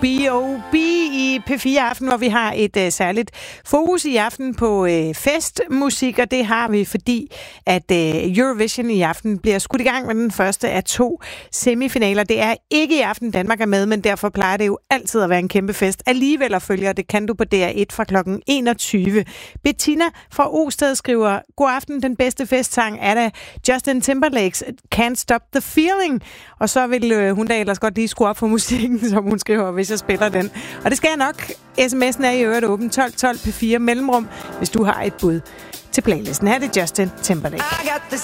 B.O.B. i P4 Aften, hvor vi har et særligt fokus i aften på festmusik, og det har vi, fordi at Eurovision i aften bliver skudt i gang med den første af 2 semifinaler. Det er ikke i aften, Danmark er med, men derfor plejer det jo altid at være en kæmpe fest. Alligevel at følge, det kan du på DR1 fra kl. 21. Bettina fra Osted skriver, god aften, den bedste festsang er da Justin Timberlake's Can't Stop the Feeling. Og så vil hun da ellers godt lige skrue op for musikken, som hun skriver, hvis jeg spiller den. Og det skal jeg nok. SMS'en er i øvrigt åben 1212 P4 mellemrum, hvis du har et bud til playlisten. Her er det Justin Timberlake.